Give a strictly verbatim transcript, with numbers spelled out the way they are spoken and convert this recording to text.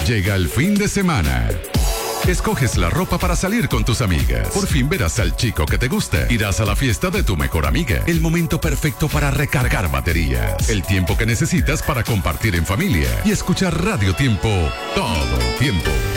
Llega el fin de semana. Escoges la ropa para salir con tus amigas. Por fin verás al chico que te gusta. Irás a la fiesta de tu mejor amiga. El momento perfecto para recargar baterías. El tiempo que necesitas para compartir en familia y escuchar Radio Tiempo todo el tiempo.